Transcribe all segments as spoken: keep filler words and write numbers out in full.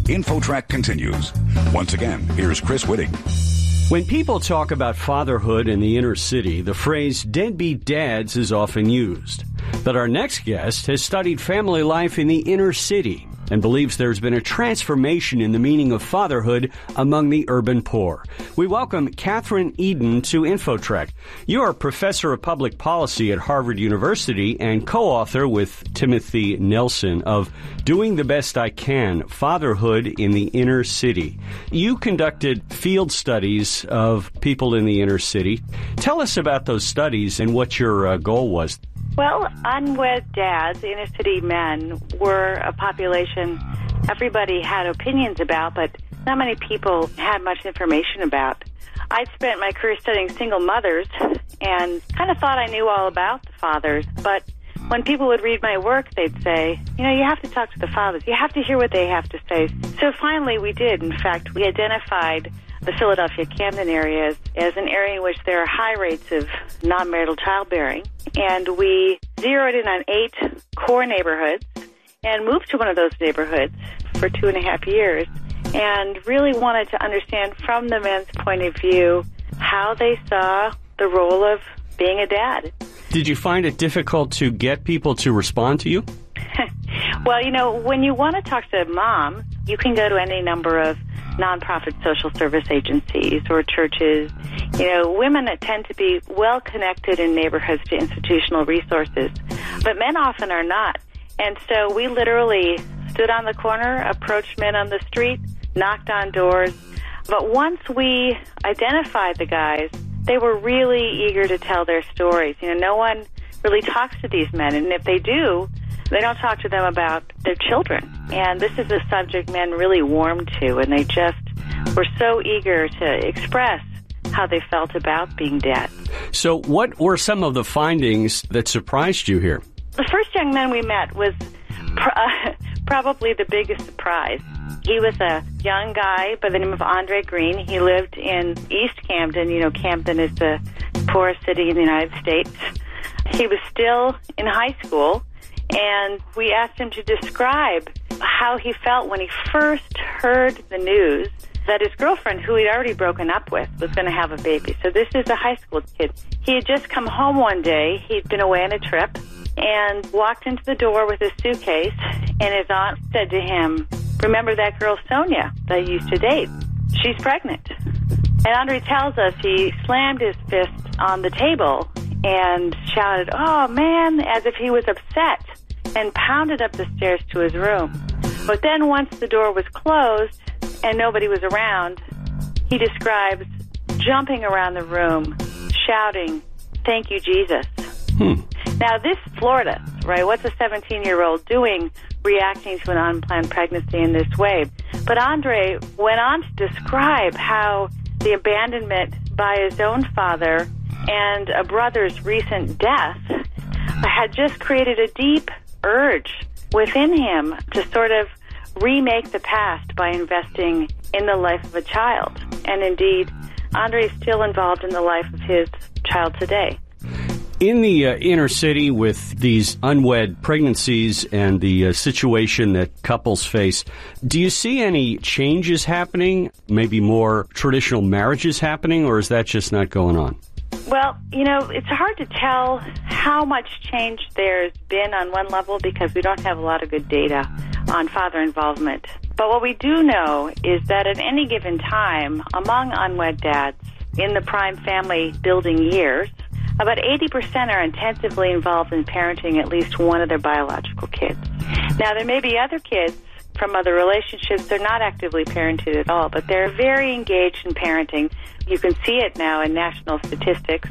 InfoTrack continues. Once again, here's Chris Whitting. When people talk about fatherhood in the inner city, the phrase deadbeat dads is often used. But our next guest has studied family life in the inner city and believes there's been a transformation in the meaning of fatherhood among the urban poor. We welcome Katherine Eden to InfoTrack. You are a professor of public policy at Harvard University and co-author with Timothy Nelson of Doing the Best I Can, Fatherhood in the Inner City. You conducted field studies of people in the inner city. Tell us about those studies and what your uh, goal was. Well, unwed dads, inner city men, were a population everybody had opinions about, but not many people had much information about. I'd spent my career studying single mothers and kind of thought I knew all about the fathers, but when people would read my work, they'd say, you know, you have to talk to the fathers. You have to hear what they have to say. So finally we did. In fact, we identified the Philadelphia Camden area as, as an area in which there are high rates of non-marital childbearing. And we zeroed in on eight core neighborhoods and moved to one of those neighborhoods for two and a half years and really wanted to understand from the men's point of view how they saw the role of being a dad. Did you find it difficult to get people to respond to you? Well, you know, when you want to talk to mom, you can go to any number of nonprofit social service agencies or churches. You know, women tend to be well connected in neighborhoods to institutional resources, but men often are not. And so we literally stood on the corner, approached men on the street, knocked on doors. But once we identified the guys, they were really eager to tell their stories. You know, no one really talks to these men, and if they do, they don't talk to them about their children. And this is a subject men really warmed to, and they just were so eager to express how they felt about being dad. So what were some of the findings that surprised you here? The first young man we met was pr- uh, probably the biggest surprise. He was a young guy by the name of Andre Green. He lived in East Camden. You know, Camden is the poorest city in the United States. He was still in high school, and we asked him to describe how he felt when he first heard the news that his girlfriend, who he'd already broken up with, was going to have a baby. So this is a high school kid. He had just come home one day. He'd been away on a trip and walked into the door with his suitcase, and his aunt said to him, "Remember that girl Sonia that you used to date? She's pregnant." And Andre tells us he slammed his fist on the table and shouted, "Oh, man," as if he was upset, and pounded up the stairs to his room. But then once the door was closed and nobody was around, he describes jumping around the room, shouting, "Thank you, Jesus." Hmm. Now, this floored us, right? What's a seventeen-year-old doing reacting to an unplanned pregnancy in this way? But Andre went on to describe how the abandonment by his own father and a brother's recent death had just created a deep urge within him to sort of remake the past by investing in the life of a child. And indeed, Andre is still involved in the life of his child today. In the uh, inner city with these unwed pregnancies and the uh, situation that couples face, do you see any changes happening, maybe more traditional marriages happening, or is that just not going on? Well, you know, it's hard to tell how much change there's been on one level because we don't have a lot of good data on father involvement. But what we do know is that at any given time, among unwed dads in the prime family building years, about eighty percent are intensively involved in parenting at least one of their biological kids. Now, there may be other kids from other relationships. They're not actively parented at all, but they're very engaged in parenting. You can see it now in national statistics.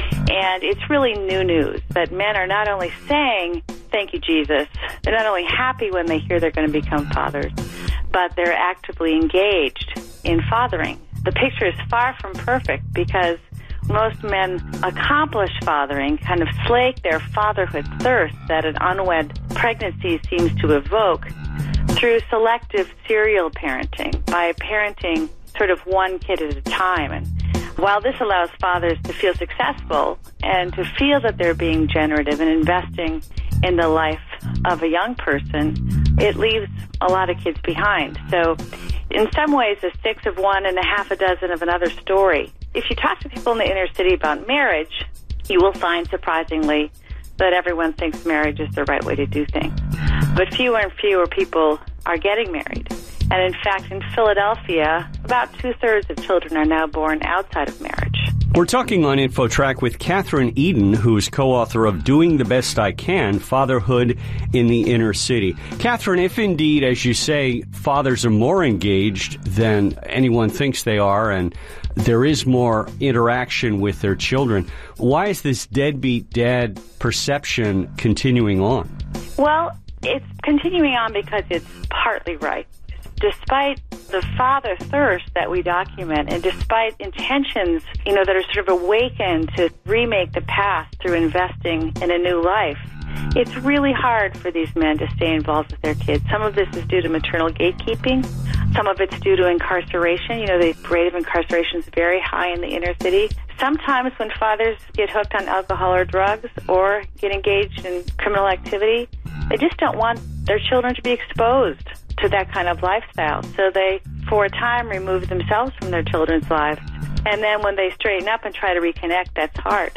And it's really new news that men are not only saying, "Thank you, Jesus," they're not only happy when they hear they're going to become fathers, but they're actively engaged in fathering. The picture is far from perfect because most men accomplish fathering, kind of slake their fatherhood thirst that an unwed pregnancy seems to evoke through selective serial parenting, by parenting sort of one kid at a time. And while this allows fathers to feel successful and to feel that they're being generative and investing in the life of a young person, it leaves a lot of kids behind. So in some ways, a six of one and a half a dozen of another story. If you talk to people in the inner city about marriage, you will find, surprisingly, that everyone thinks marriage is the right way to do things. But fewer and fewer people are getting married. And in fact, in Philadelphia, about two-thirds of children are now born outside of marriage. We're talking on InfoTrack with Catherine Eden, who is co-author of Doing the Best I Can, Fatherhood in the Inner City. Catherine, if indeed, as you say, fathers are more engaged than anyone thinks they are, and there is more interaction with their children, why is this deadbeat dad perception continuing on? Well, it's continuing on because it's partly right. Despite the father thirst that we document, and despite intentions, you know, that are sort of awakened to remake the past through investing in a new life, it's really hard for these men to stay involved with their kids. Some of this is due to maternal gatekeeping. Some of it's due to incarceration. You know, the rate of incarceration is very high in the inner city. Sometimes when fathers get hooked on alcohol or drugs or get engaged in criminal activity, they just don't want their children to be exposed to that kind of lifestyle. So they, for a time, remove themselves from their children's lives. And then when they straighten up and try to reconnect, that's hard.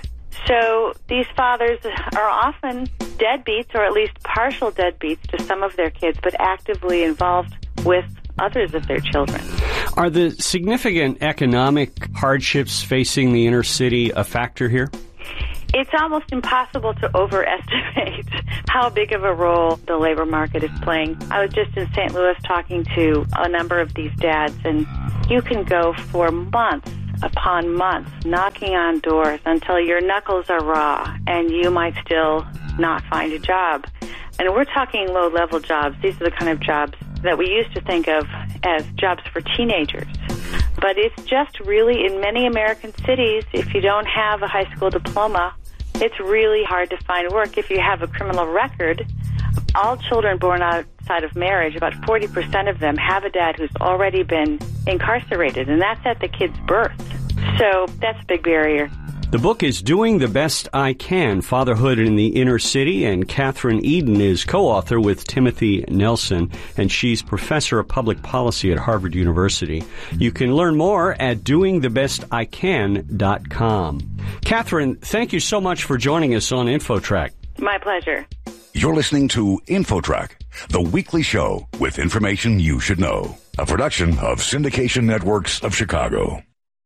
So these fathers are often deadbeats, or at least partial deadbeats to some of their kids, but actively involved with others of their children. Are the significant economic hardships facing the inner city a factor here? It's almost impossible to overestimate how big of a role the labor market is playing. I was just in Saint Louis talking to a number of these dads, and you can go for months upon months knocking on doors until your knuckles are raw and you might still not find a job. And we're talking low-level jobs. These are the kind of jobs that we used to think of as jobs for teenagers. But it's just really, in many American cities, if you don't have a high school diploma, it's really hard to find work. If you have a criminal record, all children born outside of marriage, about forty percent of them have a dad who's already been incarcerated, and that's at the kid's birth. So that's a big barrier. The book is Doing the Best I Can, Fatherhood in the Inner City, and Catherine Eden is co-author with Timothy Nelson, and she's professor of public policy at Harvard University. You can learn more at doing the best I can dot com. Catherine, thank you so much for joining us on InfoTrack. My pleasure. You're listening to InfoTrack, the weekly show with information you should know. A production of Syndication Networks of Chicago.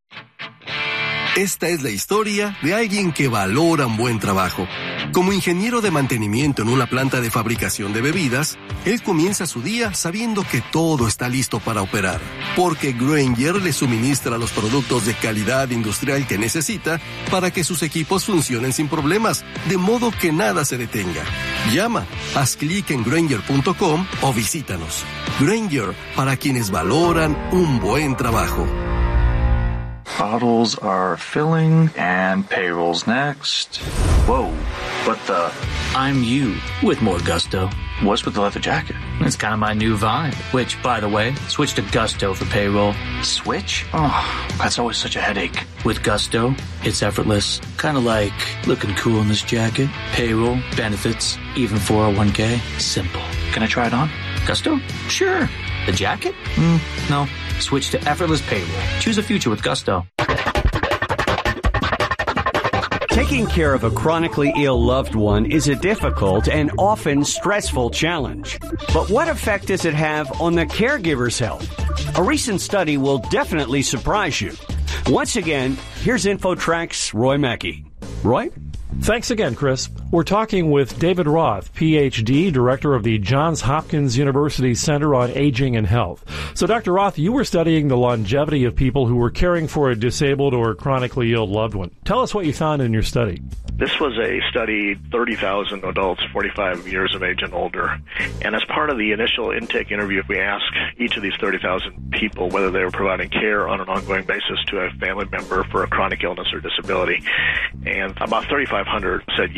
Esta es la historia de alguien que valora un buen trabajo. Como ingeniero de mantenimiento en una planta de fabricación de bebidas, él comienza su día sabiendo que todo está listo para operar, porque Grainger le suministra los productos de calidad industrial que necesita para que sus equipos funcionen sin problemas, de modo que nada se detenga. Llama, haz clic en Grainger punto com o visítanos. Grainger, para quienes valoran un buen trabajo. Bottles are filling, and payroll's next. Whoa, what the? I'm you, with more gusto. What's with the leather jacket? It's kind of my new vibe, which, by the way, switch to Gusto for payroll. Switch? Oh, that's always such a headache. With Gusto, it's effortless. Kind of like looking cool in this jacket. Payroll, benefits, even four oh one k. Simple. Can I try it on? Gusto? Sure. The jacket? Mm, no. Switch to effortless payroll. Choose a future with Gusto. Taking care of a chronically ill loved one is a difficult and often stressful challenge. But what effect does it have on the caregiver's health? A recent study will definitely surprise you. Once again, here's InfoTrack's Roy Mackey. Roy? Thanks again, Chris. We're talking with David Roth, P H D, director of the Johns Hopkins University Center on Aging and Health. So, Doctor Roth, you were studying the longevity of people who were caring for a disabled or chronically ill loved one. Tell us what you found in your study. This was a study, thirty thousand adults, forty-five years of age and older. And as part of the initial intake interview, we asked each of these thirty thousand people whether they were providing care on an ongoing basis to a family member for a chronic illness or disability. And about thirty-five hundred said yes to that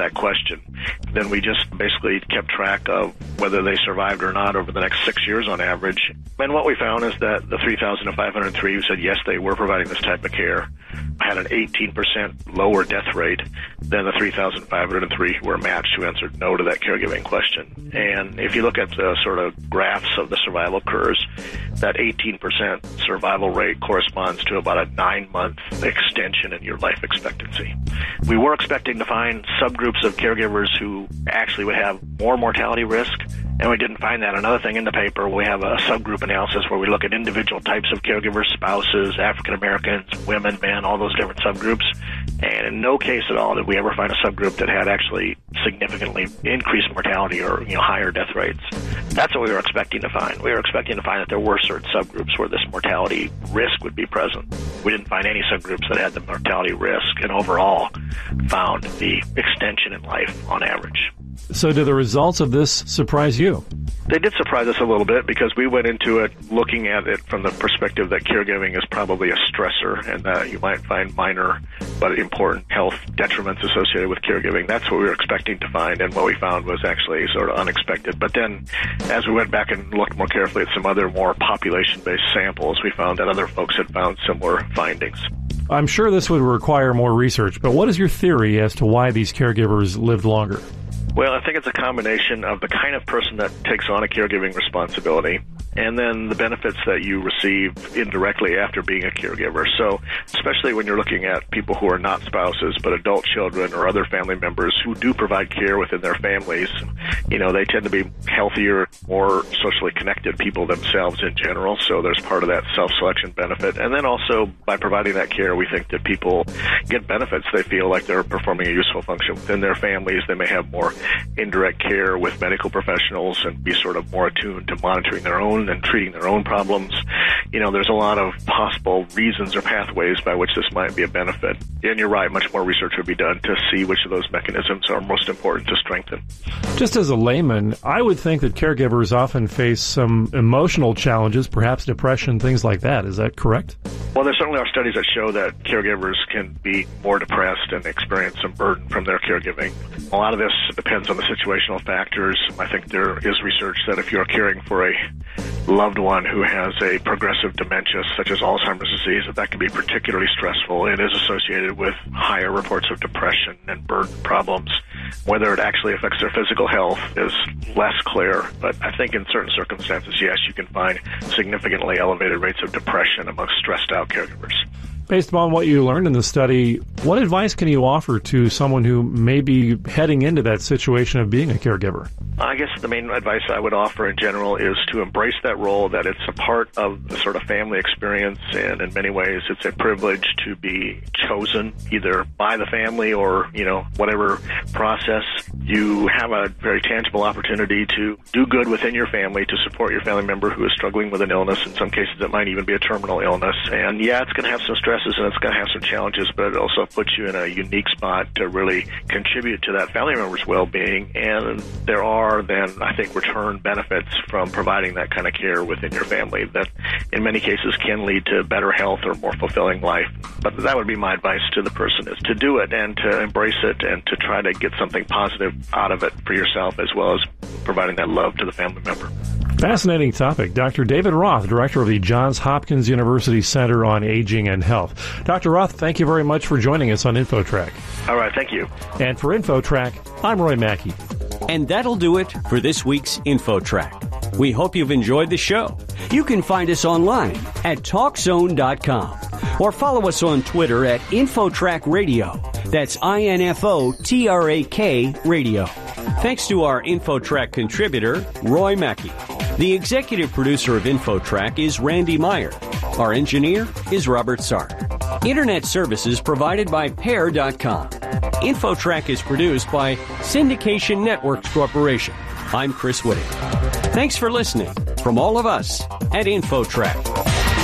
that question. Then we just basically kept track of whether they survived or not over the next six years on average. And what we found is that the three thousand five hundred three who said yes, they were providing this type of care had an eighteen percent lower death rate than the three thousand five hundred three who were matched who answered no to that caregiving question. And if you look at the sort of graphs of the survival curves, that eighteen percent survival rate corresponds to about a nine-month extension in your life expectancy. We were expecting to find subgroups of caregivers who actually would have more mortality risk, and we didn't find that. Another thing in the paper, we have a subgroup analysis where we look at individual types of caregivers, spouses, African Americans, women, men, all those different subgroups. And in no case at all did we ever find a subgroup that had actually significantly increased mortality or, you know, higher death rates. That's what we were expecting to find. We were expecting to find that there were certain subgroups where this mortality risk would be present. We didn't find any subgroups that had the mortality risk, and overall found the extension in life on average. So do the results of this surprise you? They did surprise us a little bit because we went into it looking at it from the perspective that caregiving is probably a stressor and that you might find minor but important health detriments associated with caregiving. That's what we were expecting to find, and what we found was actually sort of unexpected. But then as we went back and looked more carefully at some other more population-based samples, we found that other folks had found similar findings. I'm sure this would require more research, but what is your theory as to why these caregivers lived longer? Well, I think it's a combination of the kind of person that takes on a caregiving responsibility and then the benefits that you receive indirectly after being a caregiver. So especially when you're looking at people who are not spouses but adult children or other family members who do provide care within their families, you know, they tend to be healthier, more socially connected people themselves in general. So there's part of that self-selection benefit. And then also by providing that care, we think that people get benefits. They feel like they're performing a useful function within their families. They may have more indirect care with medical professionals and be sort of more attuned to monitoring their own and treating their own problems. You know, there's a lot of possible reasons or pathways by which this might be a benefit. And you're right, much more research would be done to see which of those mechanisms are most important to strengthen. Just as a layman, I would think that caregivers often face some emotional challenges, perhaps depression, things like that. Is that correct? Well, there certainly are studies that show that caregivers can be more depressed and experience some burden from their caregiving. A lot of this depends on the situational factors. I think there is research that if you're caring for a loved one who has a progressive dementia, such as Alzheimer's disease, that that can be particularly stressful. It is associated with higher reports of depression and burden problems. Whether it actually affects their physical health is less clear, but I think in certain circumstances, yes, you can find significantly elevated rates of depression among stressed out caregivers. Based upon what you learned in the study, what advice can you offer to someone who may be heading into that situation of being a caregiver? I guess the main advice I would offer in general is to embrace that role, that it's a part of the sort of family experience, and in many ways it's a privilege to be chosen either by the family or, you know, whatever process. You have a very tangible opportunity to do good within your family, to support your family member who is struggling with an illness. In some cases it might even be a terminal illness. And yeah, it's going to have some stress and it's going to have some challenges, but it also puts you in a unique spot to really contribute to that family member's well-being. And there are then, I think, return benefits from providing that kind of care within your family that in many cases can lead to better health or more fulfilling life. But that would be my advice to the person, is to do it and to embrace it and to try to get something positive out of it for yourself, as well as providing that love to the family member. Fascinating topic. Doctor David Roth, director of the Johns Hopkins University Center on Aging and Health. Doctor Roth, thank you very much for joining us on InfoTrack. All right, thank you. And for InfoTrack, I'm Roy Mackey. And that'll do it for this week's InfoTrack. We hope you've enjoyed the show. You can find us online at talk zone dot com or follow us on Twitter at InfoTrack Radio. That's I N F O T R A K Radio. Thanks to our InfoTrack contributor, Roy Mackey. The executive producer of InfoTrack is Randy Meyer. Our engineer is Robert Sark. Internet services provided by Pair dot com. InfoTrack is produced by Syndication Networks Corporation. I'm Chris Whitting. Thanks for listening from all of us at InfoTrack.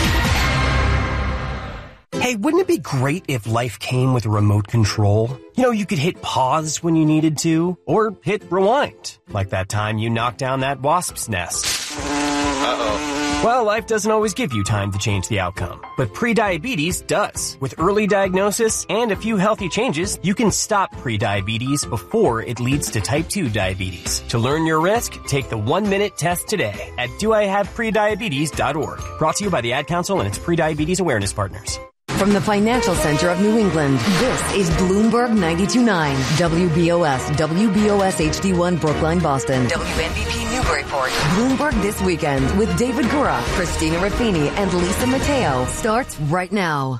Hey, wouldn't it be great if life came with a remote control? You know, you could hit pause when you needed to, or hit rewind, like that time you knocked down that wasp's nest. Uh-oh. Well, life doesn't always give you time to change the outcome, but prediabetes does. With early diagnosis and a few healthy changes, you can stop prediabetes before it leads to type two diabetes. To learn your risk, take the one-minute test today at do I have prediabetes dot org. Brought to you by the Ad Council and its prediabetes awareness partners. From the financial center of New England, this is Bloomberg ninety-two point nine, W B O S, W B O S H D one, Brookline, Boston, W N B P Newburyport. Bloomberg This Weekend with David Gura, Christina Raffini, and Lisa Mateo starts right now.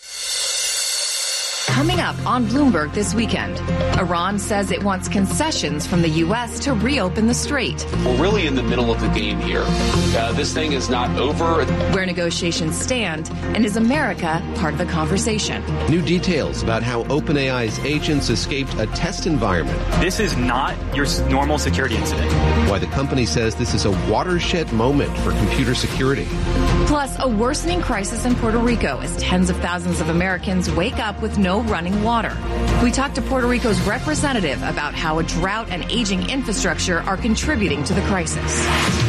Coming up on Bloomberg This Weekend, Iran says it wants concessions from the U S to reopen the strait. We're really in the middle of the game here. Uh, this thing is not over. Where negotiations stand, and is America part of the conversation? New details about how OpenAI's agents escaped a test environment. This is not your normal security incident. Why the company says this is a watershed moment for computer security. Plus, a worsening crisis in Puerto Rico as tens of thousands of Americans wake up with no running water. We talked to Puerto Rico's representative about how a drought and aging infrastructure are contributing to the crisis.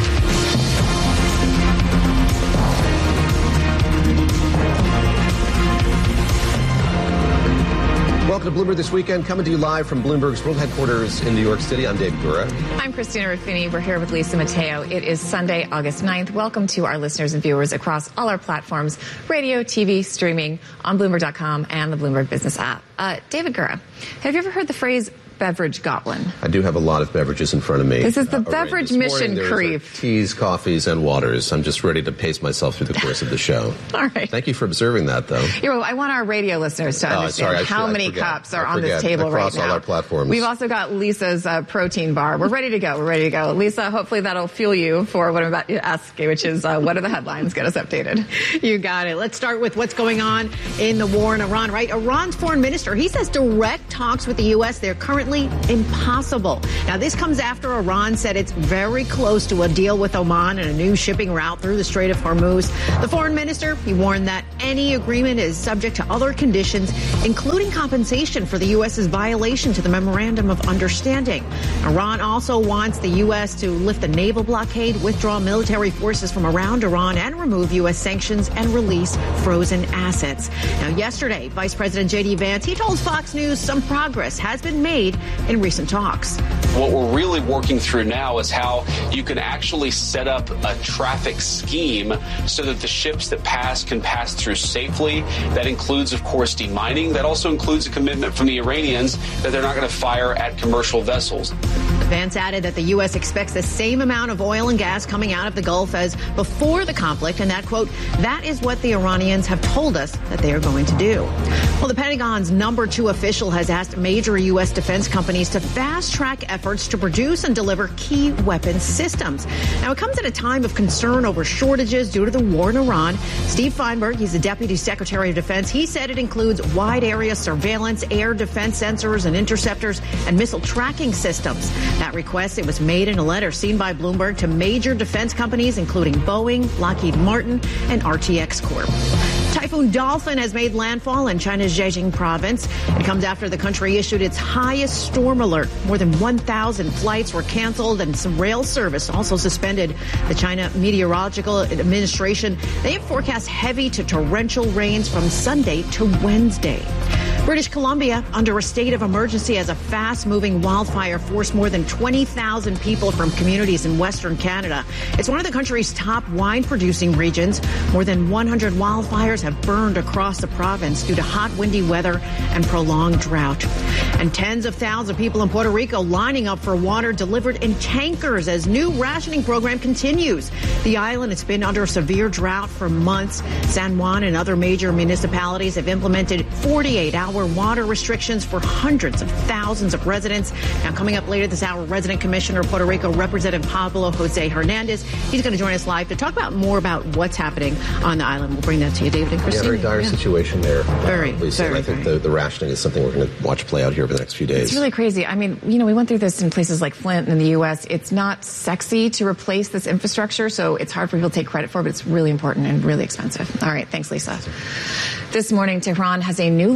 Welcome to Bloomberg This Weekend, coming to you live from Bloomberg's world headquarters in New York City. I'm Dave Gura. I'm Christina Raffini. We're here with Lisa Mateo. It is Sunday, August ninth. Welcome to our listeners and viewers across all our platforms, radio, T V, streaming, on Bloomberg dot com and the Bloomberg Business app. Uh, David Gura, have you ever heard the phrase beverage goblin? I do have a lot of beverages in front of me. This is the uh, beverage this mission creep. Teas, coffees, and waters. I'm just ready to pace myself through the course of the show. All right. Thank you for observing that, though. You're, I want our radio listeners to understand oh, sorry, how should, many cups are I on this table across right now. all our platforms. We've also got Lisa's uh, protein bar. We're ready to go. We're ready to go. Lisa, hopefully that'll fuel you for what I'm about to ask you, which is uh, what are the headlines? Get us updated. You got it. Let's start with what's going on in the war in Iran, right? Iran's foreign minister, he says direct talks with the U S, they're currently impossible. Now, this comes after Iran said it's very close to a deal with Oman and a new shipping route through the Strait of Hormuz. The foreign minister, he warned that any agreement is subject to other conditions, including compensation for the U S's violation to the Memorandum of Understanding. Iran also wants the U S to lift the naval blockade, withdraw military forces from around Iran, and remove U S sanctions and release frozen assets. Now, yesterday, Vice President J D Vance, he told Fox News some progress has been made in recent talks. What we're really working through now is how you can actually set up a traffic scheme so that the ships that pass can pass through safely. That includes, of course, demining. That also includes a commitment from the Iranians that they're not going to fire at commercial vessels. Vance added that the U S expects the same amount of oil and gas coming out of the Gulf as before the conflict, and that, quote, that is what the Iranians have told us that they are going to do. Well, the Pentagon's number two official has asked major U S defense companies to fast-track efforts to produce and deliver key weapons systems. Now, it comes at a time of concern over shortages due to the war in Iran. Steve Feinberg, he's the Deputy Secretary of Defense, he said it includes wide-area surveillance, air defense sensors and interceptors, and missile tracking systems. That request, it was made in a letter seen by Bloomberg to major defense companies, including Boeing, Lockheed Martin, and R T X Corp. Typhoon Dolphin has made landfall in China's Zhejiang province. It comes after the country issued its highest storm alert. More than one thousand flights were canceled and some rail service also suspended. The China Meteorological Administration, they have forecast heavy to torrential rains from Sunday to Wednesday. British Columbia under a state of emergency as a fast-moving wildfire forced more than twenty thousand people from communities in Western Canada. It's one of the country's top wine-producing regions. More than one hundred wildfires have burned across the province due to hot, windy weather and prolonged drought. And tens of thousands of people in Puerto Rico lining up for water delivered in tankers as new rationing program continues. The island has been under severe drought for months. San Juan and other major municipalities have implemented forty-eight hour water restrictions for hundreds of thousands of residents. Now, coming up later this hour, Resident Commissioner of Puerto Rico, Representative Pablo Jose Hernandez, he's going to join us live to talk about more about what's happening on the island. We'll bring that to you, David and Christina. Yeah, very dire yeah. situation there. Very, uh, Lisa. very, I think very. the, the rationing is something we're going to watch play out here over the next few days. It's really crazy. I mean, you know, we went through this in places like Flint in the U S. It's not sexy to replace this infrastructure, so it's hard for people to take credit for, but it's really important and really expensive. All right. Thanks, Lisa. This morning, Tehran has a new list of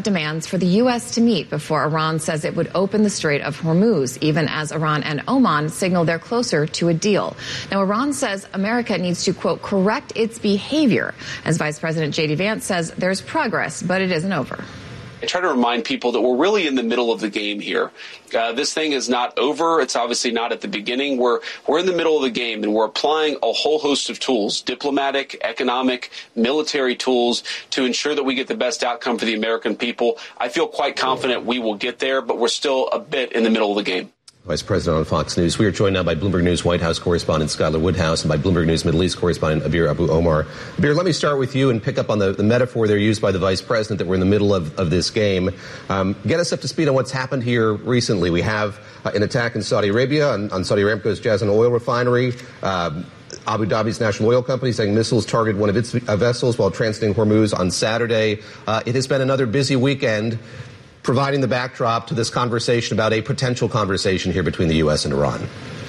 demands for the U S to meet before Iran says it would open the Strait of Hormuz, even as Iran and Oman signal they're closer to a deal. Now, Iran says America needs to, quote, correct its behavior. As Vice President J D Vance says, there's progress, but it isn't over. I try to remind people that we're really in the middle of the game here. Uh, this thing is not over. It's obviously not at the beginning. We're we're in the middle of the game, and we're applying a whole host of tools, diplomatic, economic, military tools, to ensure that we get the best outcome for the American people. I feel quite confident we will get there, but we're still a bit in the middle of the game. Vice President on Fox News. We are joined now by Bloomberg News White House correspondent Skylar Woodhouse and by Bloomberg News Middle East correspondent Abir Abu Omar. Abir, let me start with you and pick up on the, the metaphor there used by the Vice President that we're in the middle of, of this game. Um, get us up to speed on what's happened here recently. We have uh, an attack in Saudi Arabia on, on Saudi Aramco's Jazan oil refinery. Uh, Abu Dhabi's national oil company saying missiles targeted one of its uh, vessels while transiting Hormuz on Saturday. Uh, it has been another busy weekend, providing the backdrop to this conversation about a potential conversation here between the U S and Iran.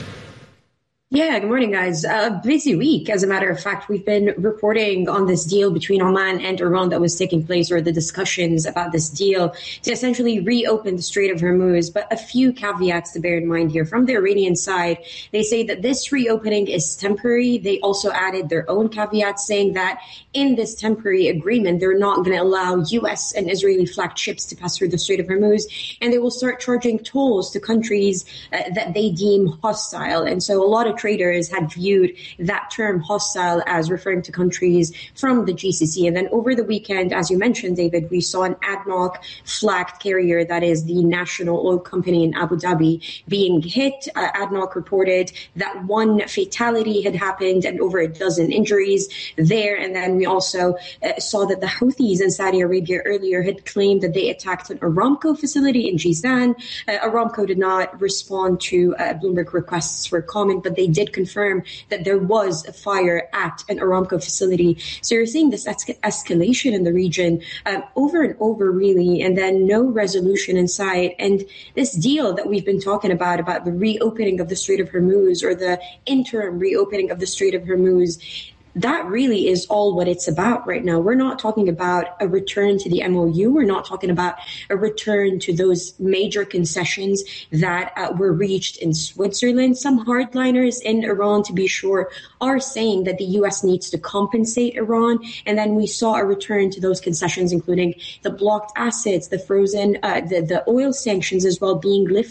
Yeah, good morning, guys. A uh, busy week. As a matter of fact, we've been reporting on this deal between Oman and Iran that was taking place, or the discussions about this deal to essentially reopen the Strait of Hormuz. But a few caveats to bear in mind here. From the Iranian side, they say that this reopening is temporary. They also added their own caveats saying that in this temporary agreement, they're not going to allow U S and Israeli flagged ships to pass through the Strait of Hormuz, and they will start charging tolls to countries uh, that they deem hostile. And so a lot of traders had viewed that term hostile as referring to countries from the G C C. And then over the weekend, as you mentioned, David, we saw an ADNOC flagged carrier, that is the national oil company in Abu Dhabi, being hit. Uh, ADNOC reported that one fatality had happened and over a dozen injuries there. And then we also uh, saw that the Houthis in Saudi Arabia earlier had claimed that they attacked an Aramco facility in Jizan. Uh, Aramco did not respond to uh, Bloomberg requests for comment, but they did confirm that there was a fire at an Aramco facility. So you're seeing this es- escalation in the region um, over and over, really, and then no resolution in sight. And this deal that we've been talking about, about the reopening of the Strait of Hormuz, or the interim reopening of the Strait of Hormuz, that really is all what it's about right now. We're not talking about a return to the M O U. We're not talking about a return to those major concessions that uh, were reached in Switzerland. Some hardliners in Iran, to be sure, are saying that the U S needs to compensate Iran. And then we saw a return to those concessions, including the blocked assets, the frozen, uh, the, the oil sanctions as well being lifted.